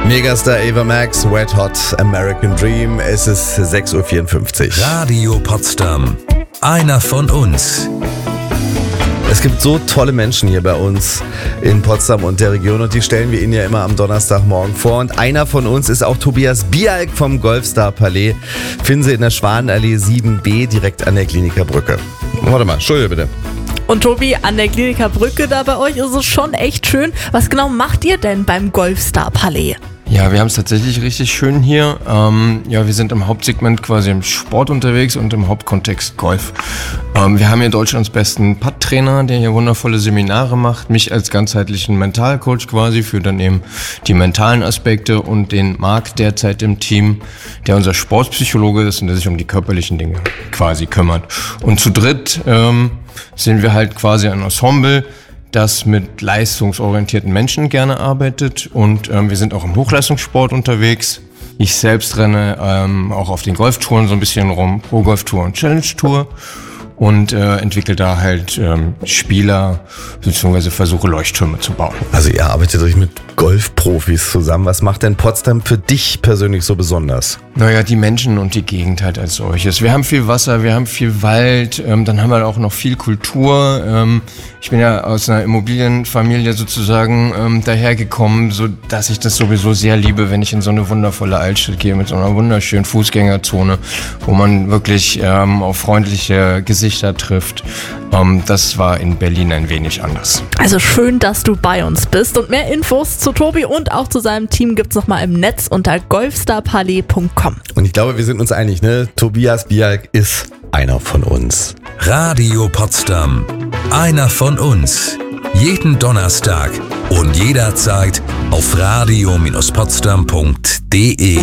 Megastar Ava Max, Wet Hot American Dream. Es ist 6.54 Uhr. Radio Potsdam. Einer von uns. Es gibt so tolle Menschen hier bei uns in Potsdam und der Region und die stellen wir Ihnen ja immer am Donnerstagmorgen vor. Und einer von uns ist auch Tobias Bialk vom Golfstar Palais. Finden Sie in der Schwanenallee 7b direkt an der Kliniker Brücke. Warte mal, Entschuldige bitte. Und Tobi, an der Kliniker Brücke da bei euch ist es schon echt schön. Was genau macht ihr denn beim Golfstar Palais? Ja, wir haben es tatsächlich richtig schön hier. Wir sind im Hauptsegment quasi im Sport unterwegs und im Hauptkontext Golf. Wir haben hier Deutschlands besten Putt-Trainer, der hier wundervolle Seminare macht. Mich als ganzheitlichen Mentalcoach quasi für dann eben die mentalen Aspekte und den Marc derzeit im Team, der unser Sportpsychologe ist und der sich um die körperlichen Dinge quasi kümmert. Und zu dritt sind wir halt quasi ein Ensemble, das mit leistungsorientierten Menschen gerne arbeitet und wir sind auch im Hochleistungssport unterwegs. Ich selbst renne auch auf den Golftouren so ein bisschen rum, Pro-Golf-Tour und Challenge-Tour und entwickle da halt Spieler bzw. versuche Leuchttürme zu bauen. Also ihr arbeitet euch mit Golfprofis zusammen. Was macht denn Potsdam für dich persönlich so besonders? Naja, die Menschen und die Gegend halt als solches. Wir haben viel Wasser, wir haben viel Wald, dann haben wir auch noch viel Kultur. Ich bin ja aus einer Immobilienfamilie sozusagen dahergekommen, so dass ich das sowieso sehr liebe, wenn ich in so eine wundervolle Altstadt gehe mit so einer wunderschönen Fußgängerzone, wo man wirklich auf freundliche Gesichter trifft. Das war in Berlin ein wenig anders. Also schön, dass du bei uns bist. Und mehr Infos zu Tobi und auch zu seinem Team gibt's nochmal im Netz unter golfstarpalais.com. Und ich glaube, wir sind uns einig, ne? Tobias Bialk ist einer von uns. Radio Potsdam. Einer von uns. Jeden Donnerstag und jederzeit auf radio-potsdam.de.